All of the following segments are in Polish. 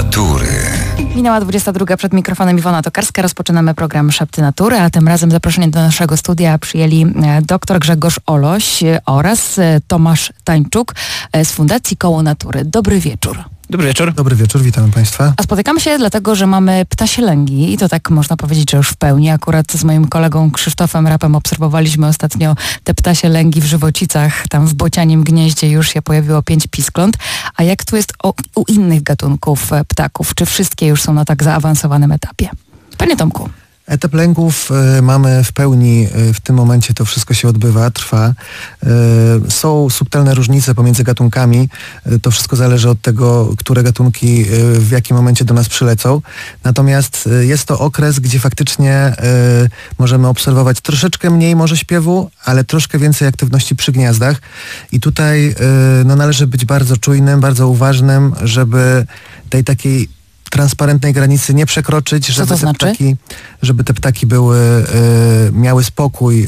natury. Minęła 22 przed mikrofonem Iwona Tokarska. Rozpoczynamy program Szepty Natury, a tym razem zaproszenie do naszego studia przyjęli dr Grzegorz Oloś oraz Tomasz Tańczuk z Fundacji Koło Natury. Dobry wieczór. Dobry wieczór. Dobry wieczór, witamy Państwa. A spotykamy się dlatego, że mamy ptasie lęgi i to tak można powiedzieć, że już w pełni. Akurat z moim kolegą Krzysztofem Rapem obserwowaliśmy ostatnio te ptasie lęgi w Żywocicach. Tam w Bocianim Gnieździe już się pojawiło 5 piskląt. A jak tu jest u innych gatunków ptaków? Czy wszystkie już są na tak zaawansowanym etapie? Panie Tomku. Etap lęgów mamy w pełni, w tym momencie to wszystko się odbywa, trwa. Są subtelne różnice pomiędzy gatunkami, to wszystko zależy od tego, które gatunki w jakim momencie do nas przylecą. Natomiast jest to okres, gdzie faktycznie możemy obserwować troszeczkę mniej może śpiewu, ale troszkę więcej aktywności przy gniazdach. I tutaj należy być bardzo czujnym, bardzo uważnym, żeby tej takiej transparentnej granicy nie przekroczyć, żeby to znaczy? Żeby te ptaki miały spokój,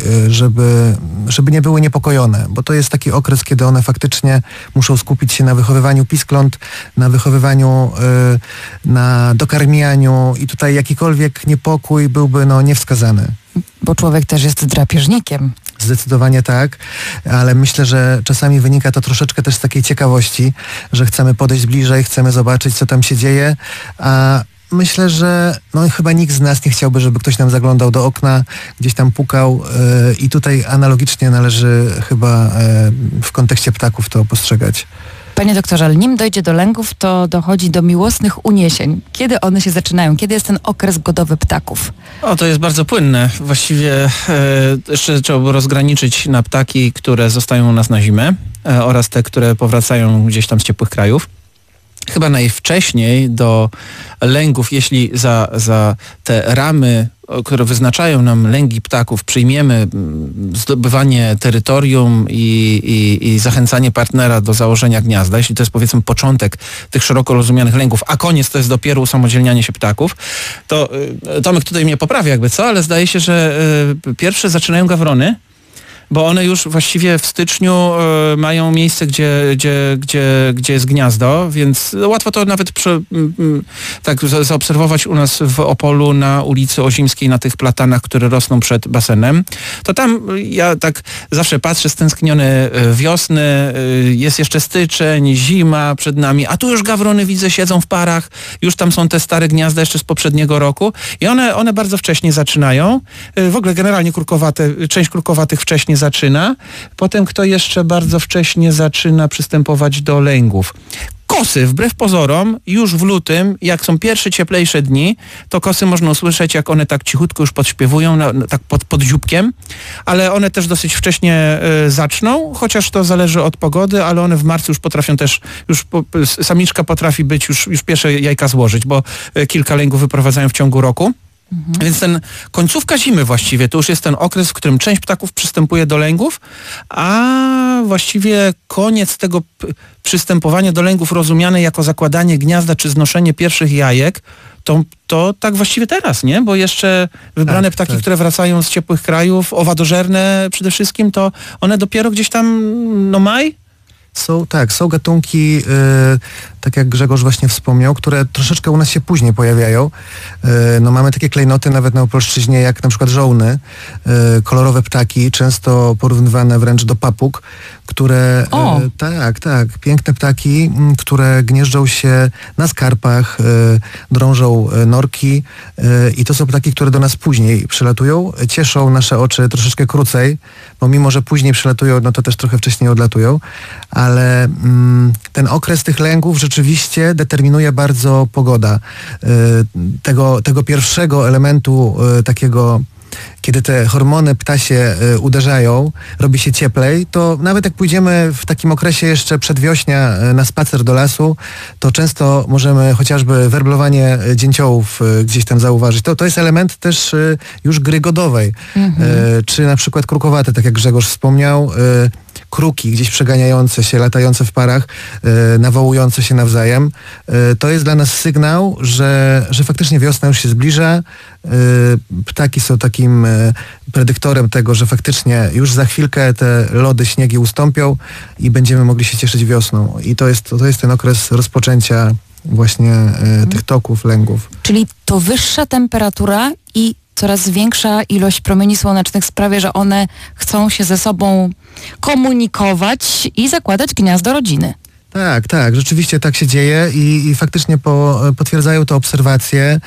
żeby nie były niepokojone, bo to jest taki okres, kiedy one faktycznie muszą skupić się na wychowywaniu piskląt, na wychowywaniu, na dokarmianiu i tutaj jakikolwiek niepokój byłby niewskazany. Bo człowiek też jest drapieżnikiem. Zdecydowanie tak, ale myślę, że czasami wynika to troszeczkę też z takiej ciekawości, że chcemy podejść bliżej, chcemy zobaczyć, co tam się dzieje, a myślę, że chyba nikt z nas nie chciałby, żeby ktoś nam zaglądał do okna, gdzieś tam pukał i tutaj analogicznie należy chyba w kontekście ptaków to postrzegać. Panie doktorze, ale nim dojdzie do lęgów, to dochodzi do miłosnych uniesień. Kiedy one się zaczynają? Kiedy jest ten okres godowy ptaków? To jest bardzo płynne. Właściwie jeszcze trzeba by rozgraniczyć na ptaki, które zostają u nas na zimę oraz te, które powracają gdzieś tam z ciepłych krajów. Chyba najwcześniej do lęgów, jeśli za te ramy, które wyznaczają nam lęgi ptaków, przyjmiemy zdobywanie terytorium i zachęcanie partnera do założenia gniazda, jeśli to jest powiedzmy początek tych szeroko rozumianych lęgów, a koniec to jest dopiero usamodzielnianie się ptaków, to Tomek tutaj mnie poprawia jakby co, ale zdaje się, że pierwsze zaczynają gawrony, bo one już właściwie w styczniu mają miejsce, gdzie jest gniazdo, więc łatwo to nawet tak zaobserwować u nas w Opolu na ulicy Ozimskiej, na tych platanach, które rosną przed basenem. To tam ja tak zawsze patrzę stęskniony wiosny, jest jeszcze styczeń, zima przed nami, a tu już gawrony widzę siedzą w parach, już tam są te stare gniazda jeszcze z poprzedniego roku i one bardzo wcześnie zaczynają. W ogóle generalnie część krukowatych wcześnie zaczyna. Potem kto jeszcze bardzo wcześnie zaczyna przystępować do lęgów? Kosy, wbrew pozorom, już w lutym, jak są pierwsze cieplejsze dni, to kosy można usłyszeć, jak one tak cichutko już podśpiewują, tak pod dzióbkiem, ale one też dosyć wcześnie zaczną, chociaż to zależy od pogody, ale one w marcu już potrafią też, samiczka potrafi być już pierwsze jajka złożyć, bo kilka lęgów wyprowadzają w ciągu roku. Więc ten końcówka zimy właściwie to już jest ten okres, w którym część ptaków przystępuje do lęgów, a właściwie koniec tego przystępowania do lęgów rozumiane jako zakładanie gniazda czy znoszenie pierwszych jajek, to tak właściwie teraz, nie? Bo jeszcze wybrane ptaki, które wracają z ciepłych krajów, owadożerne przede wszystkim, to one dopiero gdzieś tam, maj? Są gatunki, tak jak Grzegorz właśnie wspomniał, które troszeczkę u nas się później pojawiają. Mamy takie klejnoty nawet na Opolszczyźnie, jak na przykład żołny, kolorowe ptaki, często porównywane wręcz do papug, które, piękne ptaki, które gnieżdżą się na skarpach, drążą norki i to są ptaki, które do nas później przylatują, cieszą nasze oczy troszeczkę krócej, bo mimo, że później przylatują, to też trochę wcześniej odlatują, ale ten okres tych lęgów rzeczywiście determinuje bardzo pogoda. Tego pierwszego elementu takiego, kiedy te hormony ptasie uderzają, robi się cieplej, to nawet jak pójdziemy w takim okresie jeszcze przedwiośnia na spacer do lasu, to często możemy chociażby werblowanie dzięciołów gdzieś tam zauważyć. To jest element też już gry godowej. Czy na przykład krukowate, tak jak Grzegorz wspomniał, kruki gdzieś przeganiające się, latające w parach, nawołujące się nawzajem. To jest dla nas sygnał, że faktycznie wiosna już się zbliża. Ptaki są takim predyktorem tego, że faktycznie już za chwilkę te lody, śniegi ustąpią i będziemy mogli się cieszyć wiosną. I to jest ten okres rozpoczęcia właśnie tych toków, lęgów. Czyli to wyższa temperatura i coraz większa ilość promieni słonecznych sprawia, że one chcą się ze sobą komunikować i zakładać gniazdo rodziny. Tak, rzeczywiście tak się dzieje i faktycznie potwierdzają to obserwacje.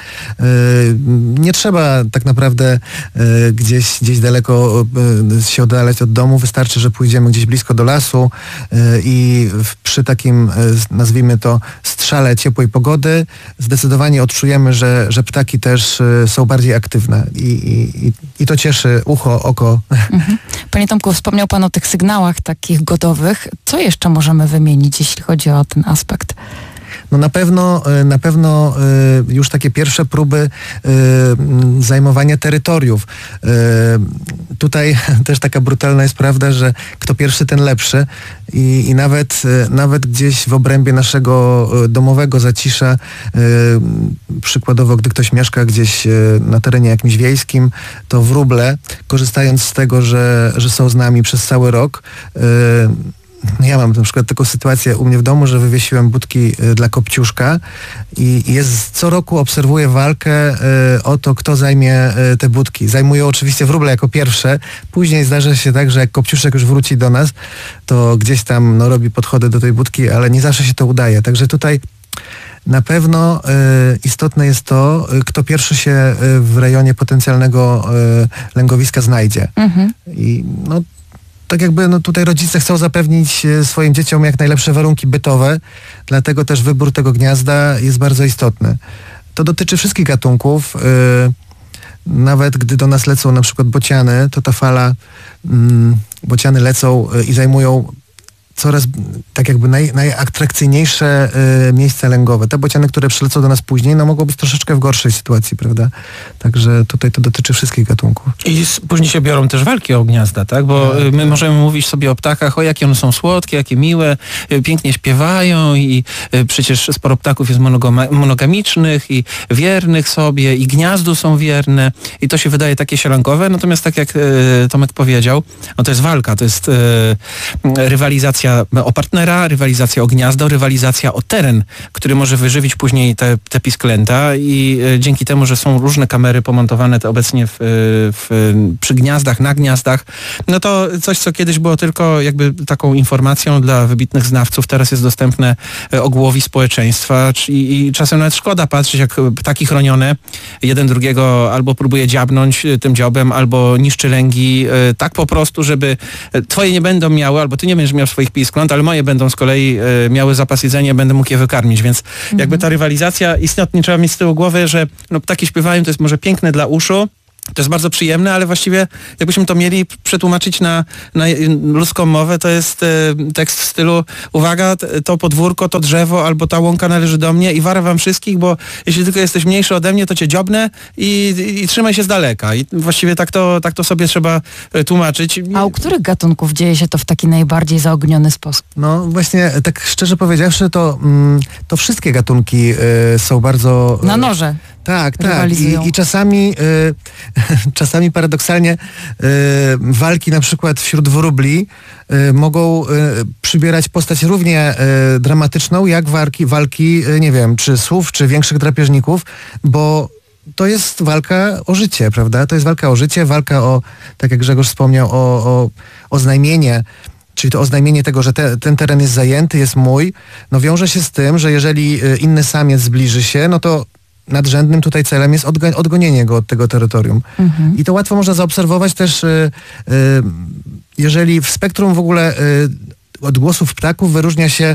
Nie trzeba tak naprawdę gdzieś daleko się oddalać od domu, wystarczy, że pójdziemy gdzieś blisko do lasu i przy takim, nazwijmy to, strzale ciepłej pogody zdecydowanie odczujemy, że ptaki też są bardziej aktywne i to cieszy ucho, oko. Panie Tomku, wspomniał Pan o tych sygnałach takich godowych. Co jeszcze możemy wymienić, jeśli chodzi o ten aspekt? No na pewno już takie pierwsze próby zajmowania terytoriów. Tutaj też taka brutalna jest prawda, że kto pierwszy, ten lepszy i nawet gdzieś w obrębie naszego domowego zacisza, przykładowo gdy ktoś mieszka gdzieś na terenie jakimś wiejskim, to wróble, korzystając z tego, że są z nami przez cały rok, ja mam na przykład taką sytuację u mnie w domu, że wywiesiłem budki dla kopciuszka i co roku obserwuję walkę o to, kto zajmie te budki. Zajmują oczywiście wróble jako pierwsze. Później zdarza się tak, że jak kopciuszek już wróci do nas, to gdzieś tam robi podchody do tej budki, ale nie zawsze się to udaje. Także tutaj na pewno istotne jest to, kto pierwszy się w rejonie potencjalnego lęgowiska znajdzie. I tak jakby tutaj rodzice chcą zapewnić swoim dzieciom jak najlepsze warunki bytowe, dlatego też wybór tego gniazda jest bardzo istotny. To dotyczy wszystkich gatunków. Nawet gdy do nas lecą na przykład bociany, to ta fala, bociany lecą i zajmują coraz tak jakby najatrakcyjniejsze miejsca lęgowe. Te bociany, które przylecą do nas później, mogą być troszeczkę w gorszej sytuacji, prawda? Także tutaj to dotyczy wszystkich gatunków. I później się biorą też walki o gniazda, tak? Bo my możemy mówić sobie o ptakach, o jakie one są słodkie, jakie miłe, pięknie śpiewają i przecież sporo ptaków jest monogamicznych i wiernych sobie i gniazdu są wierne i to się wydaje takie sielankowe, natomiast tak jak Tomek powiedział, to jest walka, to jest rywalizacja o partnera, rywalizacja o gniazdo, rywalizacja o teren, który może wyżywić później te pisklęta i dzięki temu, że są różne kamery pomontowane obecnie przy gniazdach, na gniazdach, no to coś, co kiedyś było tylko jakby taką informacją dla wybitnych znawców, teraz jest dostępne ogółowi społeczeństwa i czasem nawet szkoda patrzeć, jak ptaki chronione jeden drugiego albo próbuje dziabnąć tym dziobem, albo niszczy lęgi tak po prostu, żeby twoje nie będą miały, albo ty nie będziesz miał swoich piskląt, ale moje będą z kolei miały zapas jedzenia, będę mógł je wykarmić, więc jakby ta rywalizacja istotnie trzeba mieć z tyłu głowy, że ptaki śpiewają, to jest może piękne dla uszu, to jest bardzo przyjemne, ale właściwie jakbyśmy to mieli przetłumaczyć na ludzką mowę, to jest tekst w stylu uwaga, to podwórko, to drzewo albo ta łąka należy do mnie i warę wam wszystkich, bo jeśli tylko jesteś mniejszy ode mnie, to cię dziobnę i trzymaj się z daleka. I właściwie tak to sobie trzeba tłumaczyć. A u których gatunków dzieje się to w taki najbardziej zaogniony sposób? No właśnie, tak szczerze powiedziawszy, to wszystkie gatunki są bardzo... Na noże. Tak. I czasami paradoksalnie walki na przykład wśród wróbli mogą przybierać postać równie dramatyczną jak walki, nie wiem, czy słów, czy większych drapieżników, bo to jest walka o życie, prawda? To jest walka o życie, walka o, tak jak Grzegorz wspomniał, o oznajmienie, czyli to oznajmienie tego, że ten teren jest zajęty, jest mój, wiąże się z tym, że jeżeli inny samiec zbliży się, no to nadrzędnym tutaj celem jest odgonienie go od tego terytorium. I to łatwo można zaobserwować też, jeżeli w spektrum w ogóle odgłosów ptaków wyróżnia się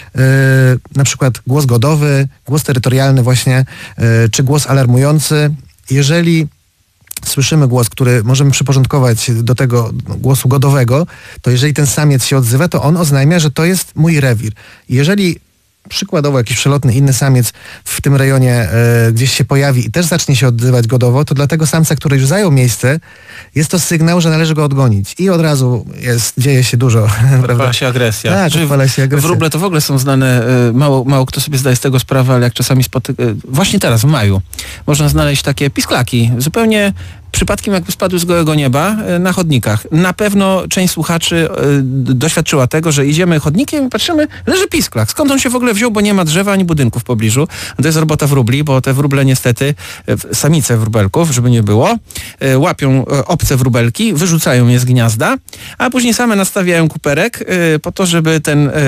na przykład głos godowy, głos terytorialny właśnie, czy głos alarmujący. Jeżeli słyszymy głos, który możemy przyporządkować do tego głosu godowego, to jeżeli ten samiec się odzywa, to on oznajmia, że to jest mój rewir. Jeżeli przykładowo jakiś przelotny inny samiec w tym rejonie gdzieś się pojawi i też zacznie się odzywać godowo, to dla tego samca, który już zajął miejsce, jest to sygnał, że należy go odgonić. I od razu dzieje się dużo. Odpala się agresja. Tak, odpala się agresja. Wróble to w ogóle są znane, mało kto sobie zdaje z tego sprawę, ale jak czasami właśnie teraz, w maju, można znaleźć takie pisklaki, zupełnie przypadkiem jakby spadły z gołego nieba na chodnikach. Na pewno część słuchaczy doświadczyła tego, że idziemy chodnikiem i patrzymy, leży pisklak. Skąd on się w ogóle wziął, bo nie ma drzewa ani budynków w pobliżu. To jest robota wróbli, bo te wróble niestety, samice wróbelków, żeby nie było, łapią obce wróbelki, wyrzucają je z gniazda, a później same nastawiają kuperek po to, żeby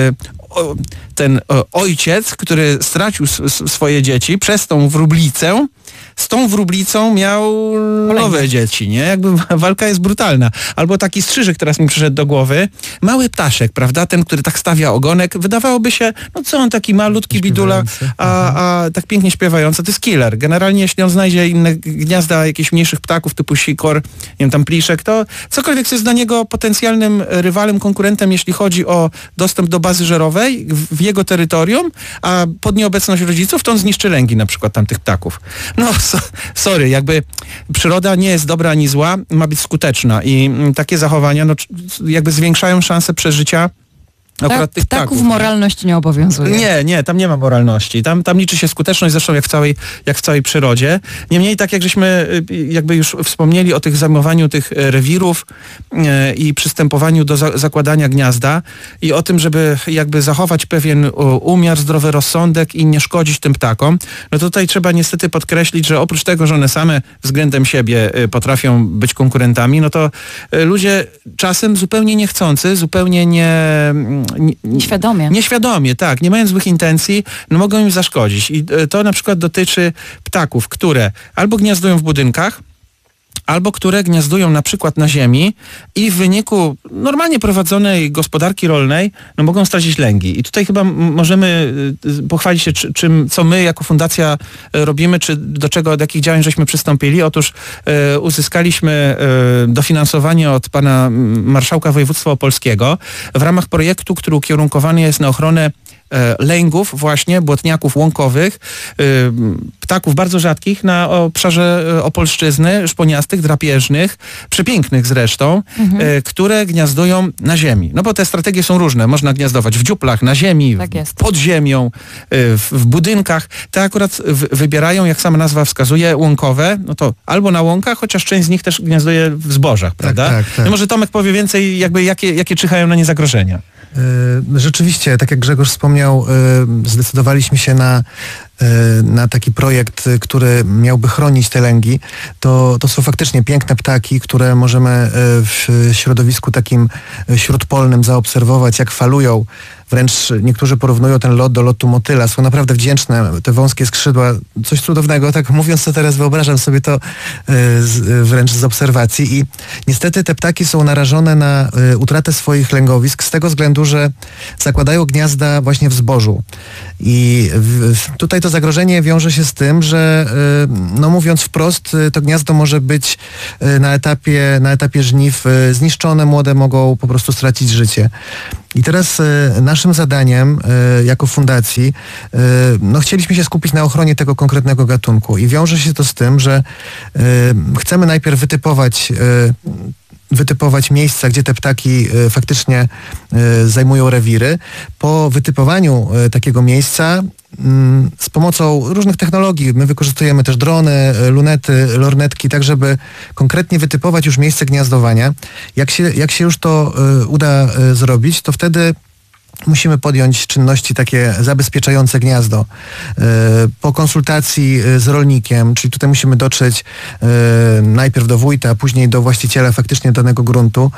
ten ojciec, który stracił swoje dzieci przez tą wróblicę, z tą wróblicą miał nowe dzieci, nie? Jakby walka jest brutalna. Albo taki strzyżek teraz mi przyszedł do głowy. Mały ptaszek, prawda? Ten, który tak stawia ogonek. Wydawałoby się, no co on taki malutki bidula, a tak pięknie śpiewający. To jest killer. Generalnie jeśli on znajdzie inne gniazda jakichś mniejszych ptaków typu sikor, nie wiem, tam pliszek, to cokolwiek co jest dla niego potencjalnym rywalem, konkurentem, jeśli chodzi o dostęp do bazy żerowej w jego terytorium, a pod nieobecność rodziców, to on zniszczy lęgi na przykład tamtych ptaków. No, sorry, jakby przyroda nie jest dobra ani zła, ma być skuteczna i takie zachowania jakby zwiększają szanse przeżycia akurat tych ptaków. Moralność nie obowiązuje. Nie, tam nie ma moralności. Tam liczy się skuteczność, zresztą jak w całej przyrodzie. Niemniej tak jak żeśmy jakby już wspomnieli o tych zajmowaniu tych rewirów i przystępowaniu do zakładania gniazda i o tym, żeby jakby zachować pewien umiar, zdrowy rozsądek i nie szkodzić tym ptakom, no tutaj trzeba niestety podkreślić, że oprócz tego, że one same względem siebie potrafią być konkurentami, no to ludzie czasem zupełnie niechcący, zupełnie Nieświadomie, tak. Nie mając złych intencji, no mogą im zaszkodzić. I to na przykład dotyczy ptaków, które albo gniazdują w budynkach, albo które gniazdują na przykład na ziemi i w wyniku normalnie prowadzonej gospodarki rolnej no mogą stracić lęgi. I tutaj chyba możemy pochwalić się co my jako fundacja robimy, czy do jakich działań żeśmy przystąpili. Otóż uzyskaliśmy dofinansowanie od pana marszałka województwa opolskiego w ramach projektu, który ukierunkowany jest na ochronę lęgów właśnie, błotniaków łąkowych, ptaków bardzo rzadkich na obszarze Opolszczyzny, szponiastych, drapieżnych, przepięknych zresztą, które gniazdują na ziemi. No bo te strategie są różne. Można gniazdować w dziuplach, na ziemi, tak pod ziemią, w budynkach. Te akurat wybierają, jak sama nazwa wskazuje, łąkowe, no to albo na łąkach, chociaż część z nich też gniazduje w zbożach, prawda? Tak. No może Tomek powie więcej, jakby jakie czyhają na nie zagrożenia. Rzeczywiście, tak jak Grzegorz wspomniał, zdecydowaliśmy się na taki projekt, który miałby chronić te lęgi. To są faktycznie piękne ptaki, które możemy w środowisku takim śródpolnym zaobserwować, jak falują. Wręcz niektórzy porównują ten lot do lotu motyla. Są naprawdę wdzięczne, te wąskie skrzydła, coś cudownego. Tak mówiąc to teraz, wyobrażam sobie to wręcz z obserwacji. I niestety te ptaki są narażone na utratę swoich lęgowisk z tego względu, że zakładają gniazda właśnie w zbożu. I tutaj to zagrożenie wiąże się z tym, że no mówiąc wprost, to gniazdo może być na etapie żniw zniszczone, młode mogą po prostu stracić życie. I teraz naszym zadaniem jako fundacji, no chcieliśmy się skupić na ochronie tego konkretnego gatunku i wiąże się to z tym, że chcemy najpierw wytypować miejsca, gdzie te ptaki faktycznie zajmują rewiry. Po wytypowaniu takiego miejsca z pomocą różnych technologii, my wykorzystujemy też drony, lunety, lornetki, tak żeby konkretnie wytypować już miejsce gniazdowania. Jak się już to uda zrobić, to wtedy musimy podjąć czynności takie zabezpieczające gniazdo. Po konsultacji z rolnikiem, czyli tutaj musimy dotrzeć najpierw do wójta, a później do właściciela faktycznie danego gruntu.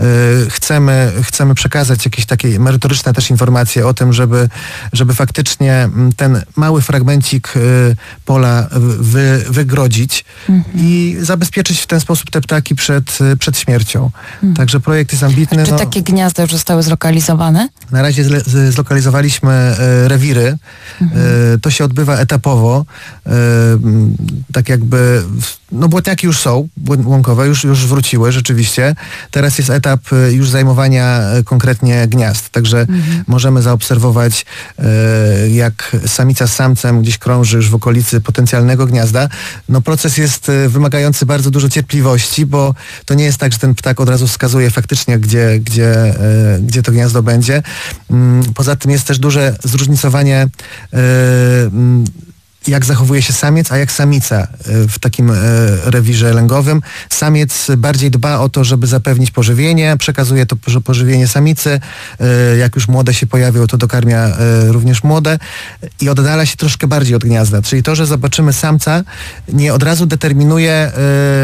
Chcemy przekazać jakieś takie merytoryczne też informacje o tym, żeby faktycznie ten mały fragmencik pola wygrodzić i zabezpieczyć w ten sposób te ptaki przed śmiercią. Także projekt jest ambitny. Czy takie gniazda już zostały zlokalizowane? Na razie zlokalizowaliśmy rewiry. To się odbywa etapowo. Tak jakby, no błotniaki już są, łąkowe już wróciły rzeczywiście. Teraz jest etap już zajmowania konkretnie gniazd. Także możemy zaobserwować, jak samica z samcem gdzieś krąży już w okolicy potencjalnego gniazda. No proces jest wymagający bardzo dużo cierpliwości, bo to nie jest tak, że ten ptak od razu wskazuje faktycznie, gdzie to gniazdo będzie. Poza tym jest też duże zróżnicowanie jak zachowuje się samiec, a jak samica w takim rewirze lęgowym. Samiec bardziej dba o to, żeby zapewnić pożywienie, przekazuje to pożywienie samicy. Jak już młode się pojawią, to dokarmia również młode i oddala się troszkę bardziej od gniazda. Czyli to, że zobaczymy samca, nie od razu determinuje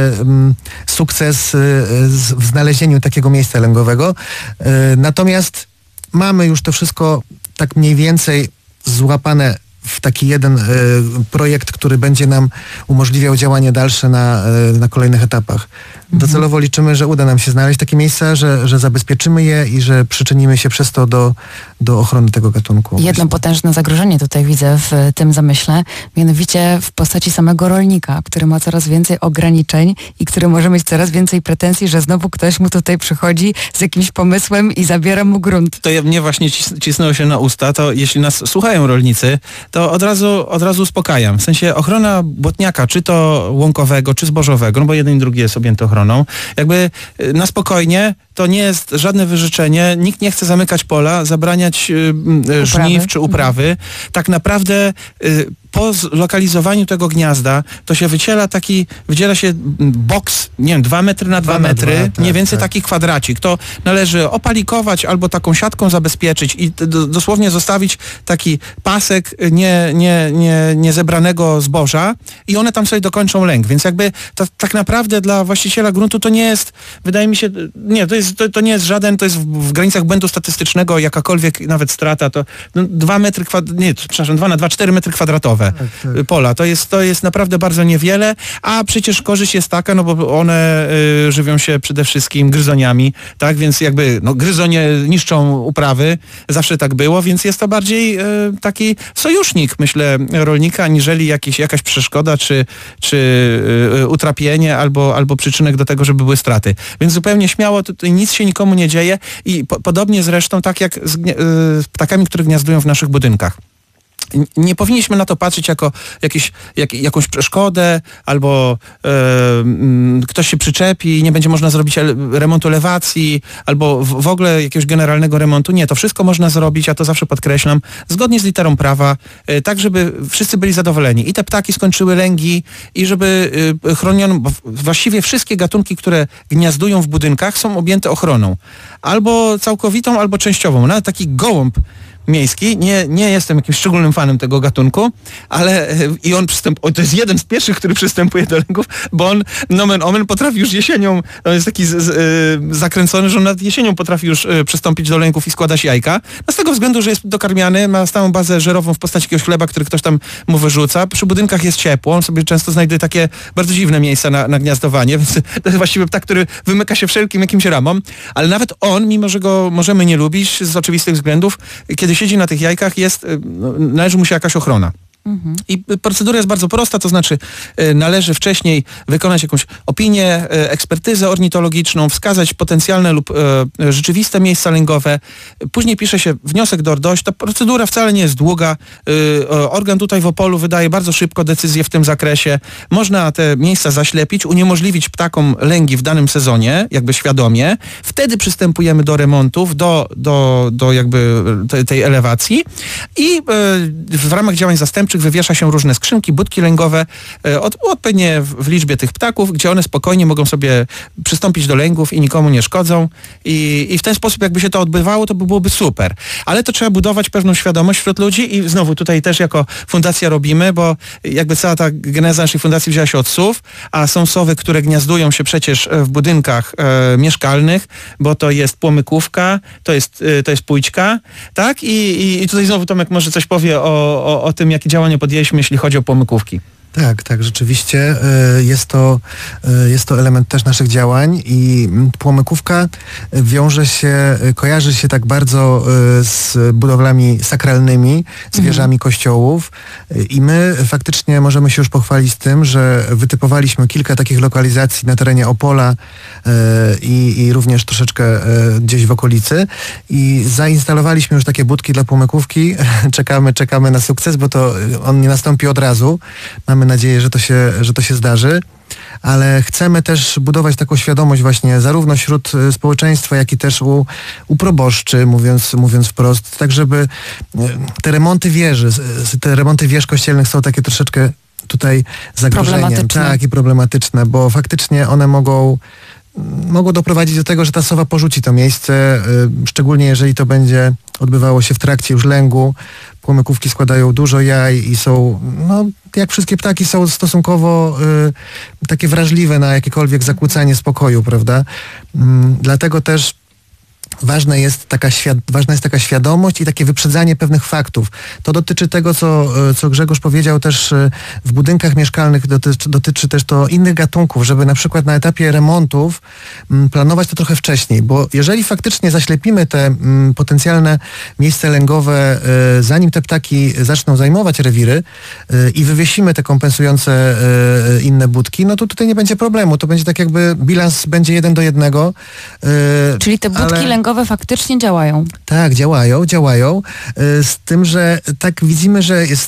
sukces w znalezieniu takiego miejsca lęgowego. Natomiast mamy już to wszystko tak mniej więcej złapane w taki jeden projekt, który będzie nam umożliwiał działanie dalsze na kolejnych etapach. Docelowo liczymy, że uda nam się znaleźć takie miejsca, że zabezpieczymy je i że przyczynimy się przez to do ochrony tego gatunku. Jedno potężne zagrożenie tutaj widzę w tym zamyśle, mianowicie w postaci samego rolnika, który ma coraz więcej ograniczeń i który może mieć coraz więcej pretensji, że znowu ktoś mu tutaj przychodzi z jakimś pomysłem i zabiera mu grunt. To mnie właśnie cisnęło się na usta, to jeśli nas słuchają rolnicy, to od razu uspokajam. W sensie ochrona błotniaka, czy to łąkowego, czy zbożowego, no bo jeden i drugi jest objęty ochroną, jakby na spokojnie, to nie jest żadne wyrzeczenie, nikt nie chce zamykać pola, zabraniać żniw czy uprawy. Tak naprawdę po zlokalizowaniu tego gniazda to się wydziela się boks, nie wiem, 2 metry na 2 metry, mniej więcej taki kwadracik. To należy opalikować albo taką siatką zabezpieczyć i dosłownie zostawić taki pasek niezebranego zboża i one tam sobie dokończą lęk. Więc jakby tak naprawdę dla właściciela gruntu to nie jest, wydaje mi się, nie, to nie jest żaden, to jest w granicach błędu statystycznego, jakakolwiek nawet strata, to 2 metry 2 na 2, 4 metry kwadratowe pola. To jest naprawdę bardzo niewiele, a przecież korzyść jest taka, no bo one żywią się przede wszystkim gryzoniami, tak, więc jakby gryzonie niszczą uprawy, zawsze tak było, więc jest to bardziej taki sojusznik, myślę, rolnika, aniżeli jakaś przeszkoda, czy utrapienie, albo przyczynek do tego, żeby były straty. Więc zupełnie śmiało, tutaj nic się nikomu nie dzieje i podobnie zresztą tak jak z ptakami, które gniazdują w naszych budynkach. Nie powinniśmy na to patrzeć jako jakąś przeszkodę, albo ktoś się przyczepi i nie będzie można zrobić remontu elewacji, albo w ogóle jakiegoś generalnego remontu. Nie, to wszystko można zrobić, ja to zawsze podkreślam, zgodnie z literą prawa, tak żeby wszyscy byli zadowoleni. I te ptaki skończyły lęgi i żeby chroniono, bo właściwie wszystkie gatunki, które gniazdują w budynkach, są objęte ochroną. Albo całkowitą, albo częściową. Nawet taki gołąb miejski, nie jestem jakimś szczególnym fanem tego gatunku, ale i to jest jeden z pierwszych, który przystępuje do lęgów, bo on nomen omen potrafi już jesienią, on jest taki zakręcony, że on nawet jesienią potrafi już przystąpić do lęgów i składać jajka. No z tego względu, że jest dokarmiany, ma stałą bazę żerową w postaci jakiegoś chleba, który ktoś tam mu wyrzuca. Przy budynkach jest ciepło, on sobie często znajduje takie bardzo dziwne miejsca na gniazdowanie, więc to jest właściwie ptak, który wymyka się wszelkim jakimś ramom, ale nawet on, mimo że go możemy nie lubić z oczywistych względów, kiedy siedzi na tych jajkach, należy mu się jakaś ochrona. I procedura jest bardzo prosta, to znaczy należy wcześniej wykonać jakąś opinię, ekspertyzę ornitologiczną, wskazać potencjalne lub rzeczywiste miejsca lęgowe. Później pisze się wniosek do RDOŚ. Ta procedura wcale nie jest długa. Organ tutaj w Opolu wydaje bardzo szybko decyzję w tym zakresie. Można te miejsca zaślepić, uniemożliwić ptakom lęgi w danym sezonie, jakby świadomie. Wtedy przystępujemy do remontów, do jakby tej elewacji i w ramach działań zastępczych wywiesza się różne skrzynki, budki lęgowe odpowiednie w liczbie tych ptaków, gdzie one spokojnie mogą sobie przystąpić do lęgów i nikomu nie szkodzą i w ten sposób jakby się to odbywało, to byłoby super. Ale to trzeba budować pewną świadomość wśród ludzi i znowu tutaj też jako fundacja robimy, bo jakby cała ta geneza naszej fundacji wzięła się od sów, a są sowy, które gniazdują się przecież w budynkach mieszkalnych, bo to jest płomykówka, to jest pójćka, tak? I tutaj znowu Tomek może coś powie o tym, jakie działania podjęliśmy, jeśli chodzi o płomykówki. Tak, rzeczywiście jest to element też naszych działań i płomykówka kojarzy się tak bardzo z budowlami sakralnymi, z wieżami kościołów i my faktycznie możemy się już pochwalić tym, że wytypowaliśmy kilka takich lokalizacji na terenie Opola i również troszeczkę gdzieś w okolicy i zainstalowaliśmy już takie budki dla płomykówki. Czekamy na sukces, bo to on nie nastąpi od razu. Mamy nadzieję, że to się zdarzy. ale chcemy też budować taką świadomość właśnie zarówno wśród społeczeństwa, jak i też u proboszczy, mówiąc wprost, tak żeby te remonty wież kościelnych są takie troszeczkę tutaj zagrożeniem. Tak, i problematyczne, bo faktycznie one mogą doprowadzić do tego, że ta sowa porzuci to miejsce, szczególnie jeżeli to będzie odbywało się w trakcie już lęgu. Płomykówki składają dużo jaj i są, jak wszystkie ptaki, są stosunkowo takie wrażliwe na jakiekolwiek zakłócanie spokoju, prawda? Dlatego też ważna jest taka świadomość i takie wyprzedzanie pewnych faktów. To dotyczy tego, co Grzegorz powiedział też w budynkach mieszkalnych, dotyczy też to innych gatunków, żeby na przykład na etapie remontów planować to trochę wcześniej, bo jeżeli faktycznie zaślepimy te potencjalne miejsca lęgowe, zanim te ptaki zaczną zajmować rewiry i wywiesimy te kompensujące inne budki, to tutaj nie będzie problemu. To będzie tak jakby bilans będzie 1 do 1. Czyli te budki lęgowe faktycznie działają. Tak, działają. Z tym, że tak widzimy, że jest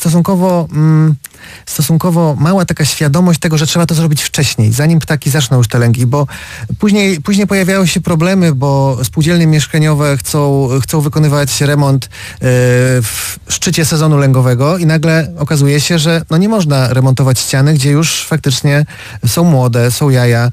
stosunkowo mała taka świadomość tego, że trzeba to zrobić wcześniej, zanim ptaki zaczną już te lęgi, bo później pojawiają się problemy, bo spółdzielnie mieszkaniowe chcą wykonywać remont w szczycie sezonu lęgowego i nagle okazuje się, że nie można remontować ściany, gdzie już faktycznie są młode, są jaja.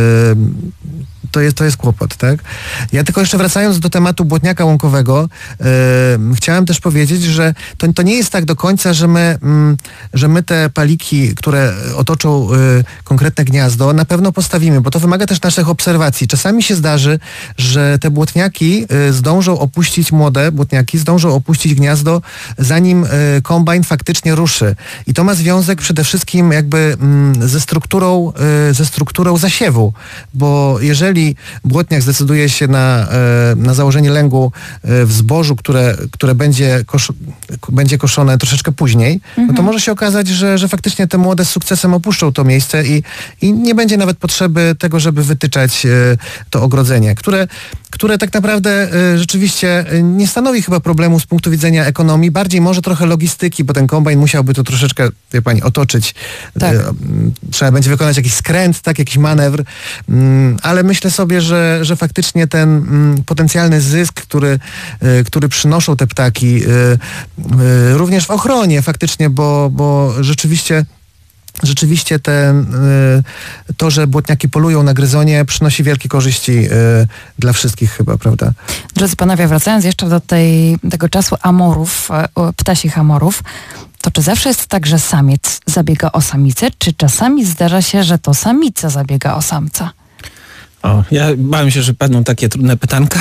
To jest kłopot, tak? Ja tylko jeszcze wracając do tematu błotniaka łąkowego, chciałem też powiedzieć, że to nie jest tak do końca, że my te paliki, które otoczą konkretne gniazdo, na pewno postawimy, bo to wymaga też naszych obserwacji. Czasami się zdarzy, że te błotniaki młode błotniaki zdążą opuścić gniazdo, zanim kombajn faktycznie ruszy. I to ma związek przede wszystkim jakby ze strukturą zasiewu, bo jeżeli błotniak zdecyduje się na założenie lęgu w zbożu, które będzie koszone troszeczkę później, to może się okazać, że faktycznie te młode z sukcesem opuszczą to miejsce i nie będzie nawet potrzeby tego, żeby wytyczać to ogrodzenie, które tak naprawdę rzeczywiście nie stanowi chyba problemu z punktu widzenia ekonomii, bardziej może trochę logistyki, bo ten kombajn musiałby to troszeczkę, wie pani, otoczyć. Tak. Trzeba będzie wykonać jakiś skręt, jakiś manewr, ale myślę sobie, że faktycznie ten potencjalny zysk, który przynoszą te ptaki, również w ochronie faktycznie, bo rzeczywiście to, że błotniaki polują na gryzonie, przynosi wielkie korzyści dla wszystkich chyba, prawda? Drodzy panowie, wracając jeszcze do tego czasu amorów, ptasich amorów, to czy zawsze jest tak, że samiec zabiega o samicę, czy czasami zdarza się, że to samica zabiega o samca? Ja bałem się, że padną takie trudne pytanka.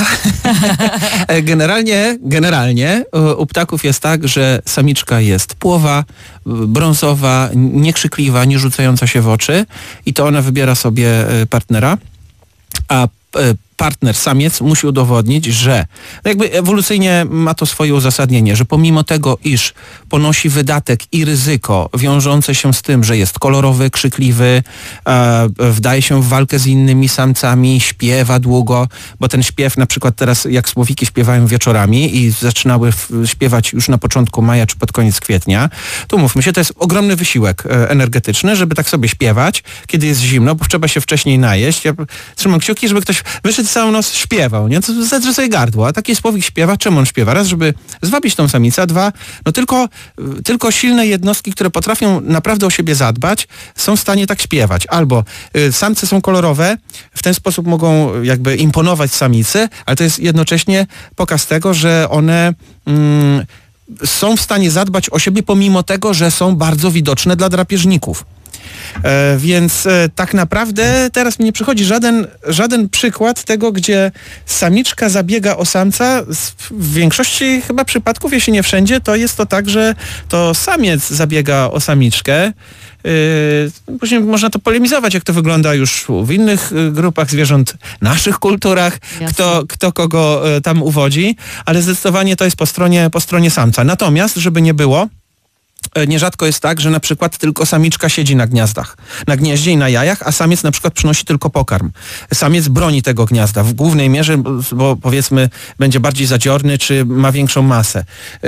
Generalnie u ptaków jest tak, że samiczka jest płowa, brązowa, niekrzykliwa, nie rzucająca się w oczy i to ona wybiera sobie partnera, a partner, samiec, musi udowodnić, że jakby ewolucyjnie ma to swoje uzasadnienie, że pomimo tego, iż ponosi wydatek i ryzyko wiążące się z tym, że jest kolorowy, krzykliwy, wdaje się w walkę z innymi samcami, śpiewa długo, bo ten śpiew na przykład teraz jak słowiki śpiewają wieczorami i zaczynały śpiewać już na początku maja czy pod koniec kwietnia, to mówmy się, to jest ogromny wysiłek energetyczny, żeby tak sobie śpiewać, kiedy jest zimno, bo trzeba się wcześniej najeść. Ja trzymam kciuki, żeby ktoś wyszedł całą noc śpiewał, nie? To zadrze sobie gardło, a taki słowik śpiewa, czemu on śpiewa? Raz, żeby zwabić tą samicę, a dwa, tylko silne jednostki, które potrafią naprawdę o siebie zadbać, są w stanie tak śpiewać. Albo samce są kolorowe, w ten sposób mogą jakby imponować samicy, ale to jest jednocześnie pokaz tego, że one są w stanie zadbać o siebie pomimo tego, że są bardzo widoczne dla drapieżników. Więc tak naprawdę teraz mi nie przychodzi żaden przykład tego, gdzie samiczka zabiega o samca. W większości chyba przypadków, jeśli nie wszędzie, to jest to tak, że to samiec zabiega o samiczkę. Później można to polemizować, jak to wygląda już w innych grupach zwierząt, naszych kulturach, kto kogo tam uwodzi, ale zdecydowanie to jest po stronie samca. Natomiast, żeby nie było, nierzadko jest tak, że na przykład tylko samiczka siedzi na gniazdach, na gnieździe i na jajach, a samiec na przykład przynosi tylko pokarm. Samiec broni tego gniazda w głównej mierze, bo powiedzmy będzie bardziej zadziorny, czy ma większą masę.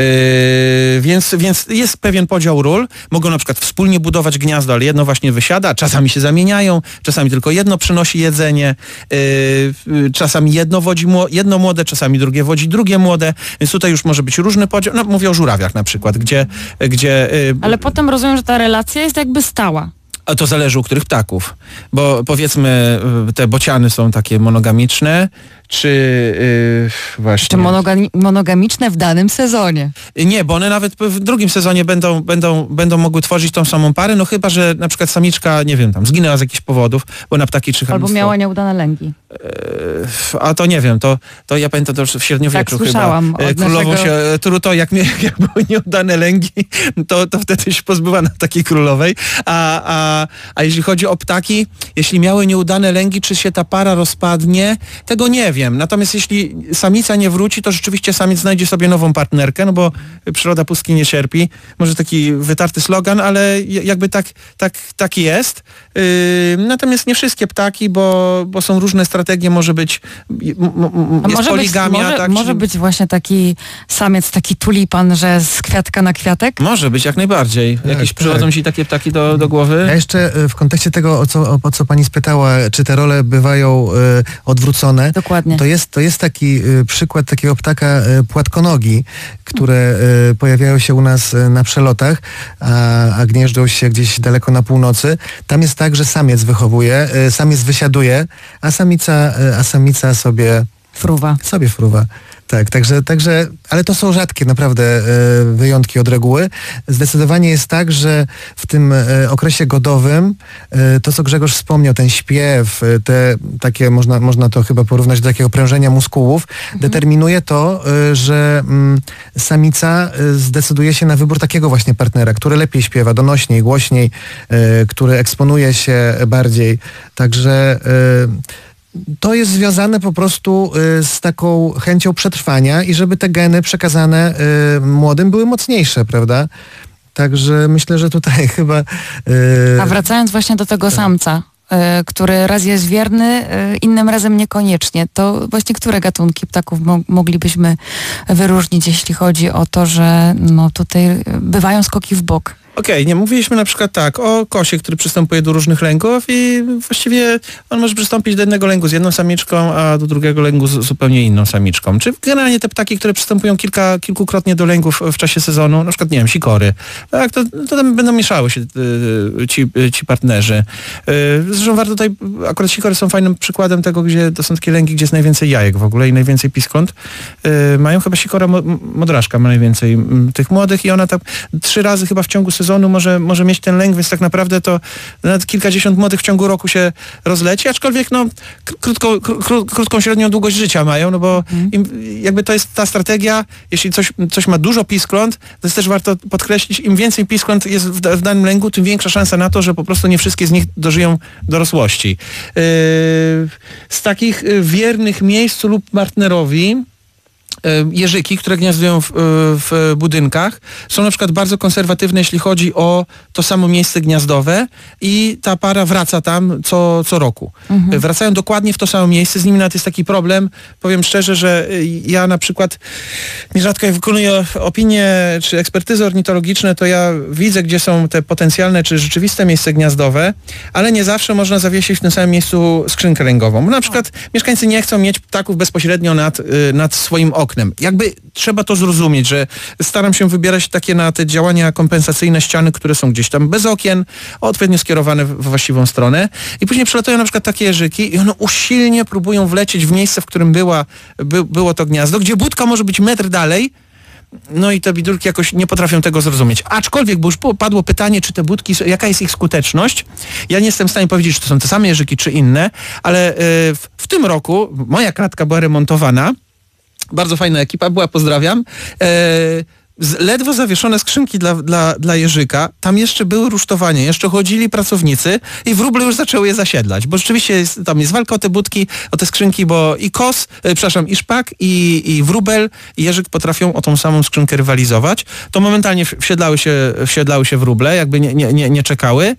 Więc jest pewien podział ról. Mogą na przykład wspólnie budować gniazdo, ale jedno właśnie wysiada, czasami się zamieniają, czasami tylko jedno przynosi jedzenie, czasami jedno młode, czasami drugie wodzi drugie młode, więc tutaj już może być różny podział. No, mówię o żurawiach na przykład, gdzie ale potem rozumiem, że ta relacja jest jakby stała. A to zależy u których ptaków, bo powiedzmy te bociany są takie monogamiczne, czy właśnie... Czy monogamiczne w danym sezonie? Nie, bo one nawet w drugim sezonie będą mogły tworzyć tą samą parę, no chyba, że na przykład samiczka, nie wiem, tam zginęła z jakichś powodów, bo na ptaki czyha Albo mnóstwo. miała nieudane lęgi. A to nie wiem, to ja pamiętam to już w średniowieczu tak, słyszałam chyba. Królową się Truto, jak były nieudane lęgi, to wtedy się pozbyła takiej królowej. A jeśli chodzi o ptaki, jeśli miały nieudane lęgi, czy się ta para rozpadnie, tego nie wiem. Natomiast jeśli samica nie wróci, to rzeczywiście samiec znajdzie sobie nową partnerkę, no bo przyroda pustki nie cierpi. Może taki wytarty slogan, ale jakby tak jest. Natomiast nie wszystkie ptaki, bo są różne strategie, może być jest poligamia. Może być właśnie taki samiec, taki tulipan, że z kwiatka na kwiatek? Może być, jak najbardziej. Jakieś przychodzą ci takie ptaki do głowy? Ja jeszcze w kontekście tego, o co pani spytała, czy te role bywają odwrócone. Dokładnie. To jest taki przykład takiego ptaka płatkonogi, które pojawiają się u nas na przelotach, a gnieżdżą się gdzieś daleko na północy. Tam jest tak, że samiec wychowuje, samiec wysiaduje, a samica sobie fruwa. Tak, także, ale to są rzadkie naprawdę wyjątki od reguły. Zdecydowanie jest tak, że w tym okresie godowym to, co Grzegorz wspomniał, ten śpiew, te takie, można to chyba porównać do takiego prężenia muskułów, determinuje to, że samica zdecyduje się na wybór takiego właśnie partnera, który lepiej śpiewa, donośniej, głośniej, który eksponuje się bardziej. Także to jest związane po prostu z taką chęcią przetrwania i żeby te geny przekazane młodym były mocniejsze, prawda? Także myślę, że tutaj chyba... A wracając właśnie do tego samca, który raz jest wierny, innym razem niekoniecznie, to właśnie które gatunki ptaków moglibyśmy wyróżnić, jeśli chodzi o to, że no tutaj bywają skoki w bok? Okej, nie mówiliśmy na przykład tak o kosie, który przystępuje do różnych lęgów i właściwie on może przystąpić do jednego lęgu z jedną samiczką, a do drugiego lęgu z zupełnie inną samiczką. Czy generalnie te ptaki, które przystępują kilkukrotnie do lęgów w czasie sezonu, na przykład, nie wiem, sikory, tak, to tam będą mieszały się ci partnerzy. Zresztą warto tutaj, akurat sikory są fajnym przykładem tego, gdzie to są takie lęgi, gdzie jest najwięcej jajek w ogóle i najwięcej piskląt. Mają chyba sikora modraszka, ma najwięcej tych młodych i ona tak 3 razy chyba w ciągu sezonu może mieć ten lęk, więc tak naprawdę to nawet kilkadziesiąt młodych w ciągu roku się rozleci, aczkolwiek no krótką średnią długość życia mają, no bo jakby to jest ta strategia, jeśli coś ma dużo piskląt, to jest też warto podkreślić, im więcej piskląt jest w danym lęgu, tym większa szansa na to, że po prostu nie wszystkie z nich dożyją dorosłości. Z takich wiernych miejscu lub partnerowi jeżyki, które gniazdują w budynkach, są na przykład bardzo konserwatywne, jeśli chodzi o to samo miejsce gniazdowe i ta para wraca tam co roku. Wracają dokładnie w to samo miejsce, z nimi nawet jest taki problem. Powiem szczerze, że ja na przykład nierzadko jak wykonuję opinie czy ekspertyzy ornitologiczne, to ja widzę, gdzie są te potencjalne czy rzeczywiste miejsca gniazdowe, ale nie zawsze można zawiesić w tym samym miejscu skrzynkę lęgową. Bo na przykład mieszkańcy nie chcą mieć ptaków bezpośrednio nad swoim oknem. Jakby trzeba to zrozumieć, że staram się wybierać takie na te działania kompensacyjne ściany, które są gdzieś tam bez okien, odpowiednio skierowane w właściwą stronę i później przylatują na przykład takie jeżyki i one usilnie próbują wlecieć w miejsce, w którym było to gniazdo, gdzie budka może być metr dalej, no i te bidulki jakoś nie potrafią tego zrozumieć. Aczkolwiek, bo już padło pytanie, czy te budki, jaka jest ich skuteczność. Ja nie jestem w stanie powiedzieć, czy to są te same jeżyki, czy inne, ale w tym roku moja klatka była remontowana. Bardzo fajna ekipa była, pozdrawiam. ledwo zawieszone skrzynki dla jeżyka, tam jeszcze były rusztowania, jeszcze chodzili pracownicy i wróble już zaczęły je zasiedlać, bo rzeczywiście tam jest walka o te budki, o te skrzynki, bo i szpak, i wróbel, i jeżyk potrafią o tą samą skrzynkę rywalizować. To momentalnie wsiedlały się wróble, jakby nie czekały.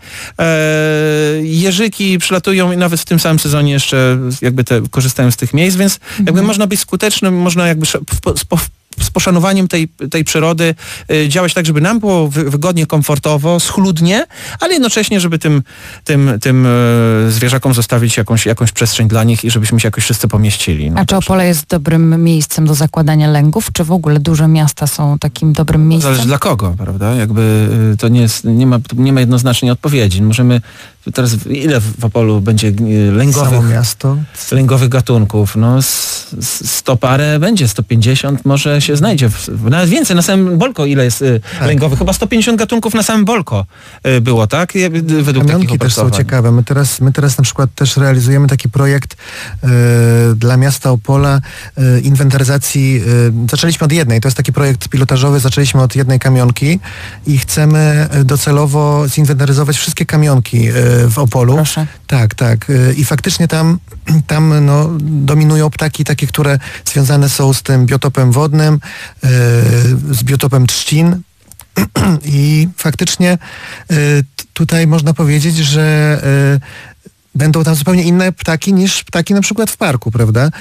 Jeżyki przylatują i nawet w tym samym sezonie jeszcze jakby korzystają z tych miejsc, więc jakby można być skutecznym, można jakby z poszanowaniem tej przyrody działać tak, żeby nam było wygodnie, komfortowo, schludnie, ale jednocześnie, żeby tym zwierzakom zostawić jakąś przestrzeń dla nich i żebyśmy się jakoś wszyscy pomieścili. A czy Opole jest dobrym miejscem do zakładania lęgów? Czy w ogóle duże miasta są takim dobrym miejscem? Zależy dla kogo, prawda? Jakby to nie ma jednoznacznej odpowiedzi. Możemy teraz, ile w Opolu będzie lęgowych gatunków? No 100 parę będzie, 150 może się znajdzie. Nawet więcej, na samym Bolko ile jest lęgowych? Chyba 150 gatunków na samym Bolko było, tak? Według kamionki też są ciekawe. My teraz na przykład też realizujemy taki projekt dla miasta Opola inwentaryzacji. Zaczęliśmy od jednej, to jest taki projekt pilotażowy, zaczęliśmy od jednej kamionki i chcemy docelowo zinwentaryzować wszystkie kamionki w Opolu. Proszę. Tak. I faktycznie tam dominują ptaki takie, które związane są z tym biotopem wodnym, z biotopem trzcin. I faktycznie tutaj można powiedzieć, że będą tam zupełnie inne ptaki niż ptaki na przykład w parku, prawda?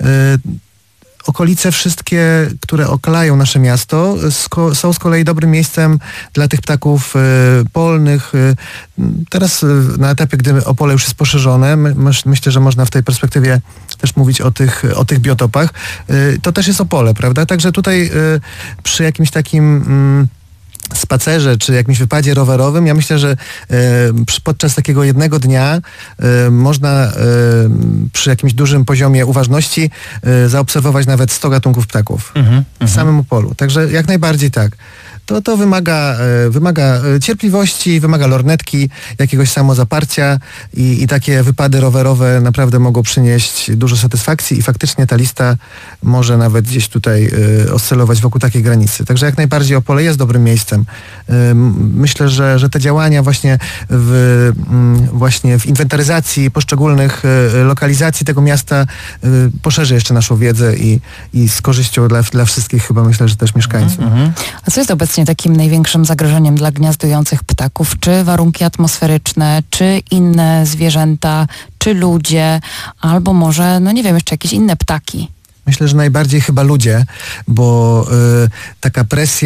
Okolice wszystkie, które okalają nasze miasto, są z kolei dobrym miejscem dla tych ptaków polnych. Teraz na etapie, gdy Opole już jest poszerzone, myślę, że można w tej perspektywie też mówić o tych biotopach. To też jest Opole, prawda? Także tutaj przy jakimś takim spacerze czy jakimś wypadzie rowerowym, ja myślę, że podczas takiego jednego dnia można przy jakimś dużym poziomie uważności zaobserwować nawet 100 gatunków ptaków w samym Opolu. Także jak najbardziej tak. To wymaga cierpliwości, wymaga lornetki, jakiegoś samozaparcia i takie wypady rowerowe naprawdę mogą przynieść dużo satysfakcji i faktycznie ta lista może nawet gdzieś tutaj oscylować wokół takiej granicy. Także jak najbardziej Opole jest dobrym miejscem. Myślę, że te działania właśnie w inwentaryzacji poszczególnych lokalizacji tego miasta poszerzy jeszcze naszą wiedzę i z korzyścią dla wszystkich chyba myślę, że też mieszkańców. A co jest obecnie takim największym zagrożeniem dla gniazdujących ptaków? Czy warunki atmosferyczne, czy inne zwierzęta, czy ludzie, albo może, jeszcze jakieś inne ptaki? Myślę, że najbardziej chyba ludzie, bo taka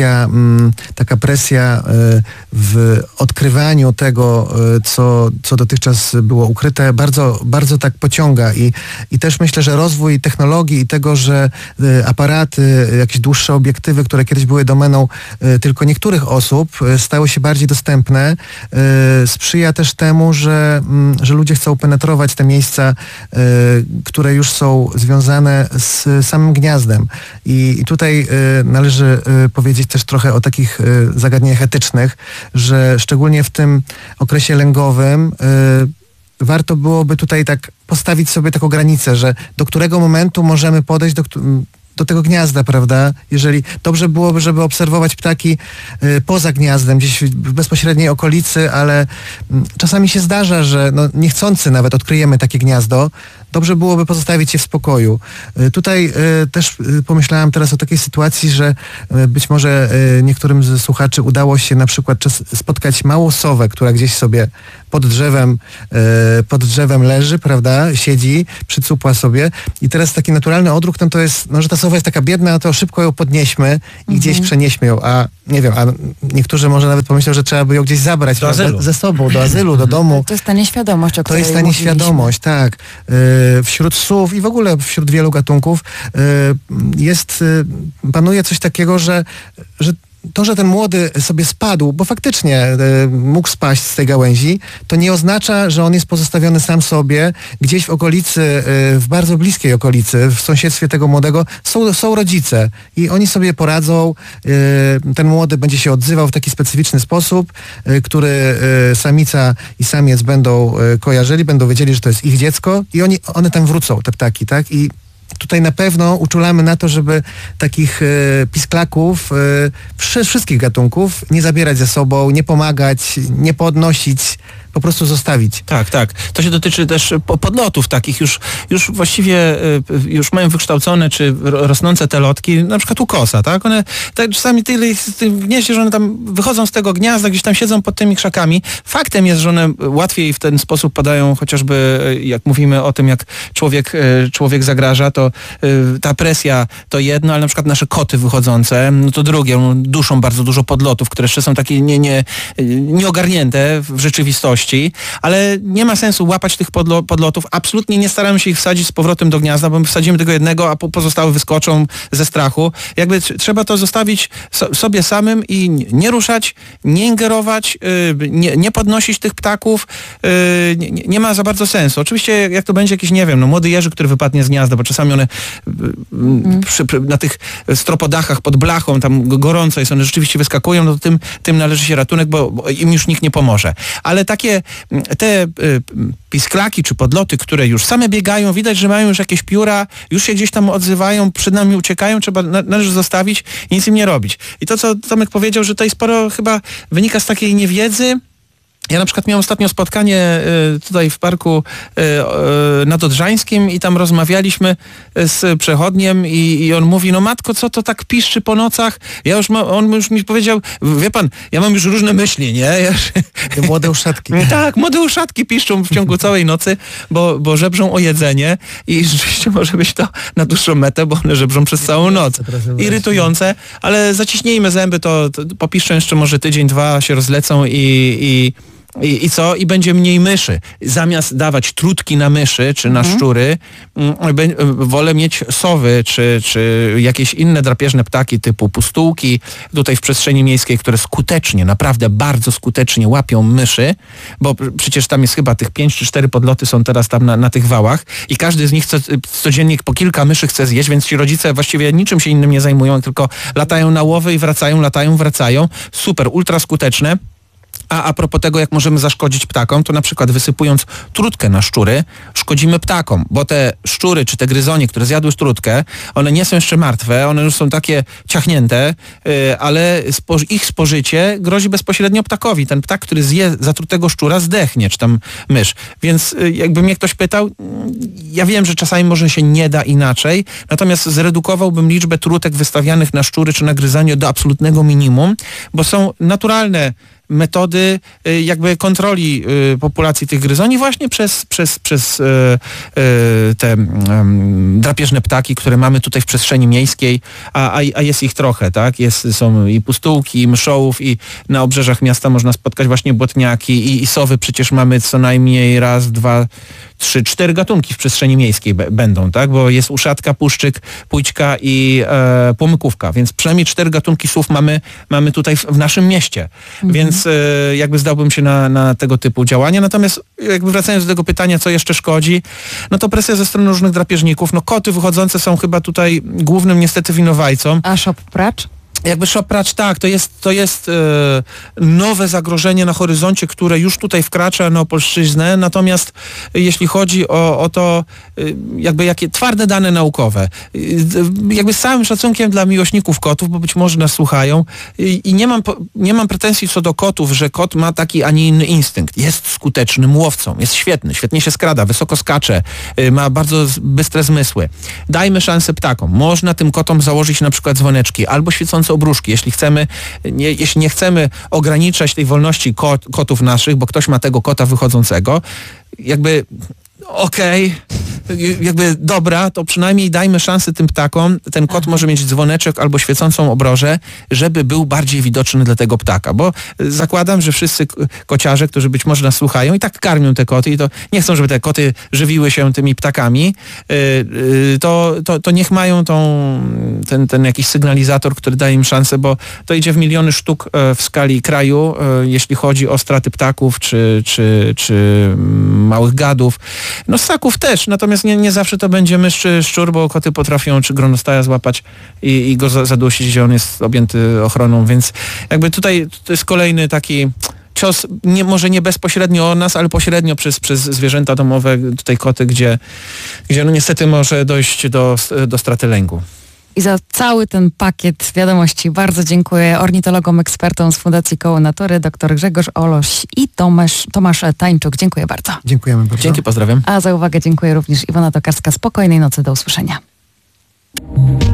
presja w odkrywaniu tego, co dotychczas było ukryte, bardzo, bardzo tak pociąga i też myślę, że rozwój technologii i tego, że aparaty, jakieś dłuższe obiektywy, które kiedyś były domeną tylko niektórych osób, stały się bardziej dostępne, sprzyja też temu, że ludzie chcą penetrować te miejsca, które już są związane z samym gniazdem. I tutaj należy powiedzieć też trochę o takich zagadnieniach etycznych, że szczególnie w tym okresie lęgowym warto byłoby tutaj tak postawić sobie taką granicę, że do którego momentu możemy podejść do tego gniazda, prawda? Jeżeli dobrze byłoby, żeby obserwować ptaki poza gniazdem, gdzieś w bezpośredniej okolicy, ale czasami się zdarza, że niechcący nawet odkryjemy takie gniazdo. Dobrze byłoby pozostawić je w spokoju. Tutaj też pomyślałem teraz o takiej sytuacji, że być może niektórym z słuchaczy udało się na przykład spotkać małą sowę, która gdzieś sobie pod drzewem leży, prawda, siedzi, przycupła sobie i teraz taki naturalny odruch, to jest, że ta sowa jest taka biedna, to szybko ją podnieśmy i gdzieś przenieśmy ją, a niektórzy może nawet pomyślą, że trzeba by ją gdzieś zabrać ze sobą, do azylu, do domu. To jest ta nieświadomość, o której To jest ta nieświadomość, tak. Wśród sów i w ogóle wśród wielu gatunków panuje coś takiego, że to, że ten młody sobie spadł, bo faktycznie mógł spaść z tej gałęzi, to nie oznacza, że on jest pozostawiony sam sobie. Gdzieś w okolicy, w bardzo bliskiej okolicy, w sąsiedztwie tego młodego są rodzice i oni sobie poradzą. Ten młody będzie się odzywał w taki specyficzny sposób, który samica i samiec będą kojarzyli, będą wiedzieli, że to jest ich dziecko i one tam wrócą, te ptaki, tak? I tutaj na pewno uczulamy na to, żeby takich pisklaków wszystkich gatunków nie zabierać ze sobą, nie pomagać, nie podnosić, po prostu zostawić. Tak, tak. To się dotyczy też podlotów takich już właściwie już mają wykształcone czy rosnące te lotki, na przykład u kosa, tak? One tak czasami tyle w tym gnieździe, że one tam wychodzą z tego gniazda, gdzieś tam siedzą pod tymi krzakami. Faktem jest, że one łatwiej w ten sposób padają, chociażby jak mówimy o tym, jak człowiek zagraża, to ta presja to jedno, ale na przykład nasze koty wychodzące, no to drugie, duszą bardzo dużo podlotów, które jeszcze są takie nieogarnięte w rzeczywistości. Ale nie ma sensu łapać tych podlotów. Absolutnie nie staramy się ich wsadzić z powrotem do gniazda, bo my wsadzimy tego jednego, a pozostałe wyskoczą ze strachu. Jakby trzeba to zostawić sobie samym i nie ruszać, nie ingerować, nie podnosić tych ptaków. Nie ma za bardzo sensu. Oczywiście jak to będzie jakiś, nie wiem, młody jeży, który wypadnie z gniazda, bo czasami one na tych stropodachach pod blachą, tam gorąco jest, one rzeczywiście wyskakują, no to tym należy się ratunek, bo im już nikt nie pomoże. Ale te pisklaki czy podloty, które już same biegają, widać, że mają już jakieś pióra, już się gdzieś tam odzywają, przed nami uciekają, należy zostawić i nic im nie robić. I to, co Tomek powiedział, że tutaj sporo chyba wynika z takiej niewiedzy. Ja na przykład miałem ostatnio spotkanie tutaj w parku nadodrzańskim i tam rozmawialiśmy z przechodniem i on mówi, no matko, co to tak piszczy po nocach? On już mi powiedział, wie pan, ja mam już różne myśli, nie? Młode uszatki. Tak, młode uszatki piszczą w ciągu całej nocy, bo żebrzą o jedzenie i rzeczywiście może być to na dłuższą metę, bo one żebrzą przez całą noc. Irytujące, ale zaciśnijmy zęby, to popiszczą jeszcze może tydzień, dwa się rozlecą i co? I będzie mniej myszy. Zamiast dawać trutki na myszy czy na szczury, wolę mieć sowy czy jakieś inne drapieżne ptaki typu pustułki tutaj w przestrzeni miejskiej, które skutecznie, naprawdę bardzo skutecznie łapią myszy, bo przecież tam jest chyba tych 5 czy 4 podloty są teraz tam na tych wałach i każdy z nich codziennie po kilka myszy chce zjeść, więc ci rodzice właściwie niczym się innym nie zajmują, tylko latają na łowy i wracają, wracają. Super, ultra skuteczne. A propos tego, jak możemy zaszkodzić ptakom, to na przykład wysypując trutkę na szczury, szkodzimy ptakom, bo te szczury czy te gryzonie, które zjadły trutkę, one nie są jeszcze martwe, one już są takie ciachnięte, ale ich spożycie grozi bezpośrednio ptakowi. Ten ptak, który zje zatrutego szczura, zdechnie, czy tam mysz. Więc jakby mnie ktoś pytał, ja wiem, że czasami może się nie da inaczej, natomiast zredukowałbym liczbę trutek wystawianych na szczury czy na gryzanie do absolutnego minimum, bo są naturalne metody jakby kontroli populacji tych gryzoni właśnie przez te drapieżne ptaki, które mamy tutaj w przestrzeni miejskiej, a jest ich trochę, tak? Są i pustułki, i myszołów, i na obrzeżach miasta można spotkać właśnie błotniaki i sowy przecież mamy co najmniej raz, dwa, 3, 4 gatunki w przestrzeni miejskiej będą, tak? Bo jest uszatka, puszczyk, pójćka i płomykówka, więc przynajmniej 4 gatunki słów mamy tutaj w naszym mieście. Więc jakby zdałbym się na tego typu działania. Natomiast jakby wracając do tego pytania, co jeszcze szkodzi, no to presja ze strony różnych drapieżników. No koty wychodzące są chyba tutaj głównym niestety winowajcą. A szoppracz? Jakby szoppracz, tak, to jest nowe zagrożenie na horyzoncie, które już tutaj wkracza na Opolszczyznę, natomiast jeśli chodzi o to, jakby jakie twarde dane naukowe, jakby z całym szacunkiem dla miłośników kotów, bo być może nas słuchają i nie mam pretensji co do kotów, że kot ma taki, a nie inny instynkt. Jest skutecznym łowcą, jest świetny, świetnie się skrada, wysoko skacze, ma bardzo bystre zmysły. Dajmy szansę ptakom. Można tym kotom założyć na przykład dzwoneczki albo świecące obruszki, jeśli nie chcemy ograniczać tej wolności kotów naszych, bo ktoś ma tego kota wychodzącego, jakby jakby dobra, to przynajmniej dajmy szansę tym ptakom. Ten kot może mieć dzwoneczek albo świecącą obrożę, żeby był bardziej widoczny dla tego ptaka, bo zakładam, że wszyscy kociarze, którzy być może nas słuchają i tak karmią te koty i to nie chcą, żeby te koty żywiły się tymi ptakami, to niech mają ten jakiś sygnalizator, który daje im szansę, bo to idzie w miliony sztuk w skali kraju, jeśli chodzi o straty ptaków czy małych gadów. No ssaków też, natomiast nie zawsze to będzie mysz czy szczur, bo koty potrafią czy gronostaja złapać i go zadusić, gdzie on jest objęty ochroną, więc jakby tutaj to jest kolejny taki cios może nie bezpośrednio o nas, ale pośrednio przez zwierzęta domowe, tutaj koty, gdzie no niestety może dojść do straty lęku. I za cały ten pakiet wiadomości bardzo dziękuję ornitologom, ekspertom z Fundacji Koło Natury, dr Grzegorz Oloś i Tomasz Tańczuk. Dziękuję bardzo. Dziękujemy bardzo. Dzięki, pozdrawiam. A za uwagę dziękuję również Iwona Tokarska. Spokojnej nocy, do usłyszenia.